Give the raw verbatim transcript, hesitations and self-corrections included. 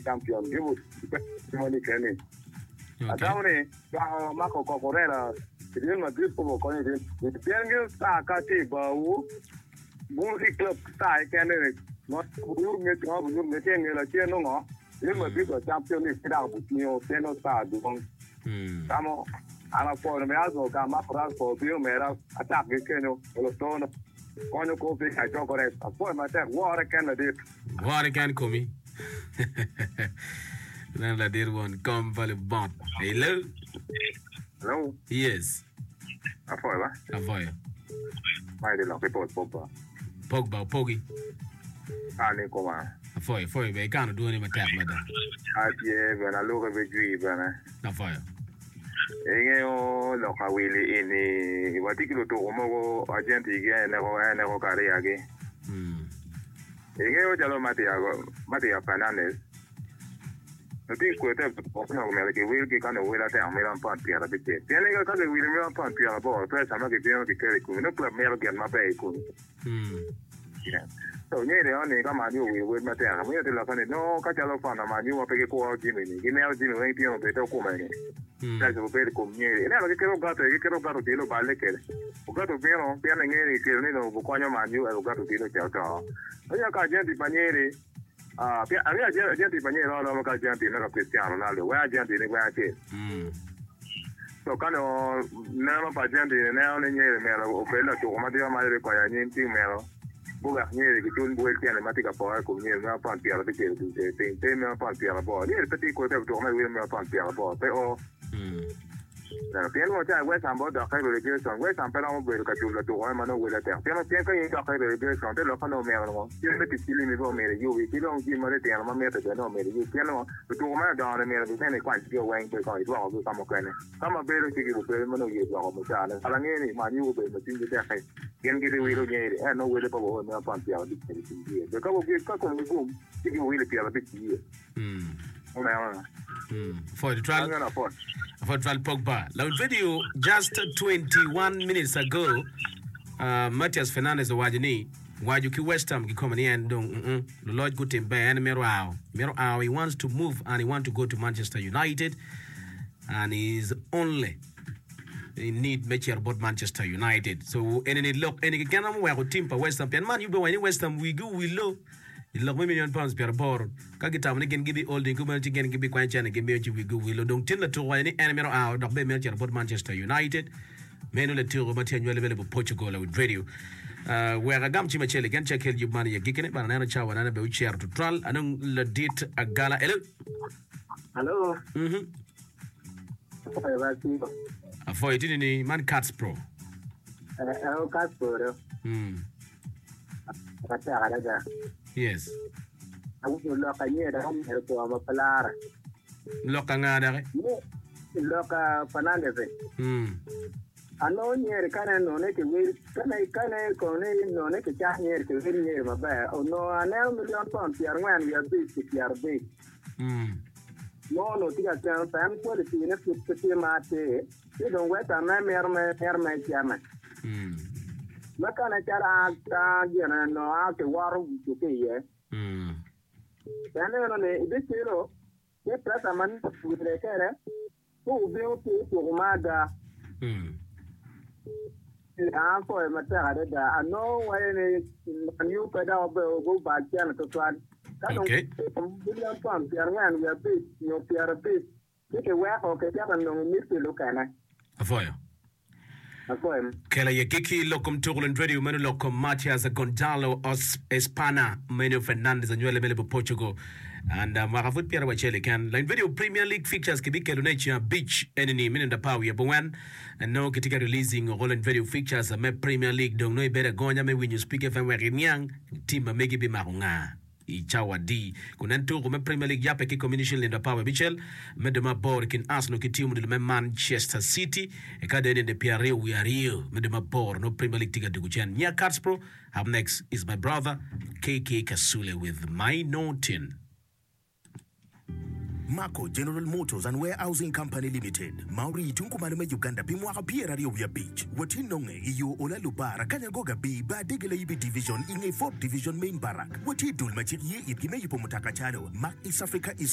champion gibu money kene adawne ba Marco Correa Real Madrid como con el tiene sta kati ba u bunri club sta kene no bur me no bur me tiene la tiene no Real Madrid champion ni da bu tio teno sta du bon estamos a la forma me algo que más para por bio me era ataque que no lo tono quando copi a gioco resta poi ma te guarda che ne dit guarda che come nan la dir one come vale bon hello hello yes a foi va a foi mai de lo che pot Pogba Pogba Poggi ah ne come a foi foi be cano due ne matak mada ah tie bene allora ve giù bene a foi enge o lo kawili ini watikilo to mo agent ige ne ko ne ko kare age mm enge o jalo mati ago mati ya Fernandez no ti ko te ko no me ke wil ke kana wela te amela pan piara bite tiene que ka wil me pan piara bo to esa ma ke tiene que kere ku no club me ke ma be ku mm so nyere oni kama ni wi wi mate aga mo te la kana no ka jalo fa na ma ni wa pe ke ko jimi ni ke me o jimi wen ti o pe to ko me Sai per con niente. Ne che ero gatto, che ero gatto di lo balle che. O gatto vero, piano neri che ne no buconio mangiu e o gatto di lo ciao ciao. Io ca gente panieri. Ah, aveva gente panieri no, ca gente no Cristiano Ronaldo, wa gente ne wa che. Mm. So cano no pa gente ne no ne niente mero, o quella che ma dio mai ko ya niente mero. Buga niente che tu vuoi che ne matica poi con niente no pa piara che te te te me pa piara bo. Niente petit ko te to ma wi me pa piara bo. Però Pero piano ya West Ham da kai de Gerson West Ham pero mo be ka tu la tu ma no wela te. Piano tiene que ir a kai de Gerson te lo no me no. Tiene que ti mi bo me yo vi ti lo ji ma de te ma me te no me yo piano tu ma da ne me de ne kwa ti yo wen te ko i wa ko mo kene. Kama be lo ti ki be mo no ye wa mo cha ne. Ala ne ni ma ni be mo ti de te kai. Tien que de wi lo ne e no wela pa bo me pa ti a di ti ti. De ka bo ke ka ko mo ko ti ki wi le pi a di ti. Mm. Ona Mm. For the trial, for trial Pogba. The video just twenty-one minutes ago, uh, Matthias Fernandes the Wajini, Wajuki West Ham, he come in and don't, the Lord good him by and Mero Mero he wants to move and he wants to go to Manchester United, and he's only in need match about Manchester United. So, any look, any can I'm wear team for West Ham, and man, you go any West Ham, we go, we low. Ilok one million pounds per bor ka kita mun gen gibi holding ko multi gen gibi kwan chane gen bi wi go wi lo dong tin la to wani enemy ro out dok be mel cher bot Manchester United menu le tiro mati anyo level bo Portugal with radio uh we ga gam chi ma chele gen check el jubman ya gikene bana na chawa na be cher to tral anong le dit agala hello hello mhm afoy tini ni man Cats Pro eh eh Cats Pro mm kata ada yes aku lo ka nyera er ko ma palara lo ka ngada re lo ka Fernandes mm ano nyere kana no ne ke wir kana kana ko ne no ne ke cha nyere ke wir nyere ma ba no anel million pound piar ngwan ya bi piar bi mm no no tiga tan tan ko de tine fu te mate e don weta na mer me mer me chama mm makana cara ta gena no a ke waru ku ke ye mm tane no ne de tiro ke prasa man ku de kere ku be o ke ku mada mm a ko e mata da da no wa ne new peda obe go ba kian to twan okay billion pound piar ngan ya pe no piar pe ke wa ko ke ya no mi pe lo kana afoya afoya kela ye kiki lokum tugulen radio menu lokum Matias Gonzalo os Espana menu Fernandes anywele mele bo Portugal and uh, marafut piara wachele can line video Premier League fixtures kibike lunecha beach enemy menu da power ya bowan and no kitika releasing Roland video fixtures me Premier League dong no ibere gonya me when you speak F M werinyang team megi bi marunga ichawa di kunantu kuma Premier League yape ki combination linda power bichel medema bor kin Arsenal ki team de Manchester City e kada in the P R A we are real medema bor no Premier League tiga duguchan nya Cats Pro. Up next is my brother K K Kasule with My Notin. Marco General Motors and Warehousing Company Limited. Mauri tunkumalume Uganda pimwaka pia radio ya beach. Watinonge iyo ola lubara kanyagoga bi ba degele ibi division inge fourth division main barak. Wati dul machik ye itkime yipo mutaka chalo. Mark East Africa is